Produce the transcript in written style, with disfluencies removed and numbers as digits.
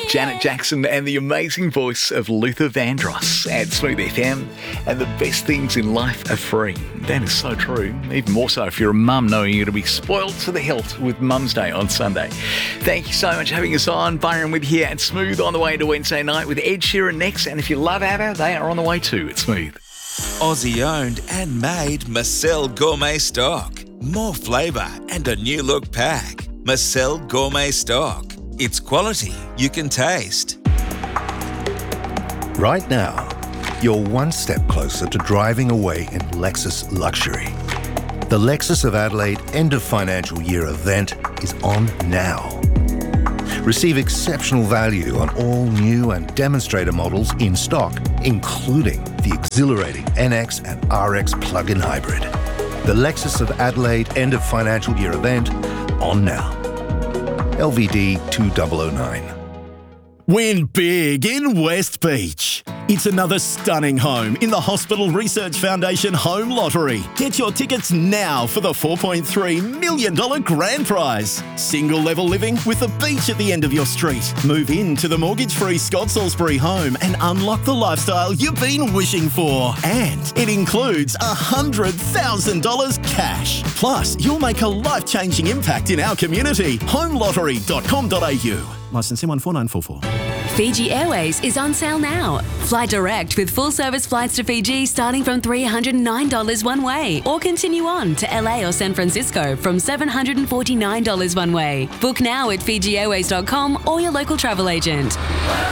Janet Jackson and the amazing voice of Luther Vandross at Smooth FM. And the best things in life are free. That is so true. Even more so if you're a mum, knowing you're going to be spoiled to the hilt with Mum's Day on Sunday. Thank you so much for having us on. Byron with you here at Smooth, on the way to Wednesday night with Ed Sheeran next. And if you love ABBA, they are on the way too at Smooth. Aussie owned and made Marcel Gourmet Stock. More flavour and a new look pack. Marcel Gourmet Stock. It's quality you can taste. Right now, you're one step closer to driving away in Lexus luxury. The Lexus of Adelaide end of financial year event is on now. Receive exceptional value on all new and demonstrator models in stock, including the exhilarating NX and RX plug-in hybrid. The Lexus of Adelaide end of financial year event on now. LVD 2009. Win big in West Beach. It's another stunning home in the Hospital Research Foundation Home Lottery. Get your tickets now for the $4.3 million grand prize. Single level living with a beach at the end of your street. Move into the mortgage-free Scott Salisbury home and unlock the lifestyle you've been wishing for. And it includes $100,000 cash. Plus, you'll make a life-changing impact in our community. Homelottery.com.au. Licence M14944. Fiji Airways is on sale now. Fly direct with full-service flights to Fiji starting from $309 one way, or continue on to LA or San Francisco from $749 one way. Book now at FijiAirways.com or your local travel agent.